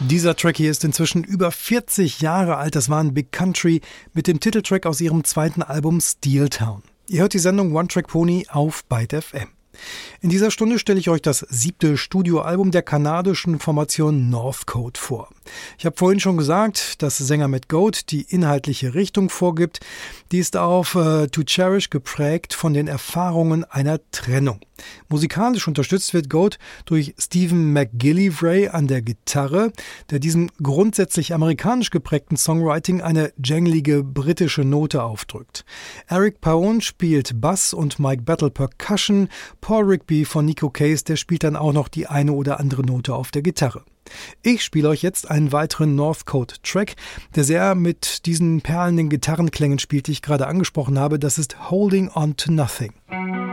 Dieser Track hier ist inzwischen über 40 Jahre alt. Das war ein Big Country mit dem Titeltrack aus ihrem zweiten Album Steel Town. Ihr hört die Sendung One Track Pony auf Byte FM. In dieser Stunde stelle ich euch das 7. Studioalbum der kanadischen Formation Northcote vor. Ich habe vorhin schon gesagt, dass Sänger Matt Goat die inhaltliche Richtung vorgibt. Die ist auf To Cherish geprägt von den Erfahrungen einer Trennung. Musikalisch unterstützt wird Goat durch Stephen McGillivray an der Gitarre, der diesem grundsätzlich amerikanisch geprägten Songwriting eine janglige britische Note aufdrückt. Eric Paone spielt Bass und Mike Battle Percussion. Paul Rigby von Nico Case, der spielt dann auch noch die eine oder andere Note auf der Gitarre. Ich spiele euch jetzt einen weiteren Northcote-Track, der sehr mit diesen perlenden Gitarrenklängen spielt, die ich gerade angesprochen habe. Das ist Holding On To Nothing.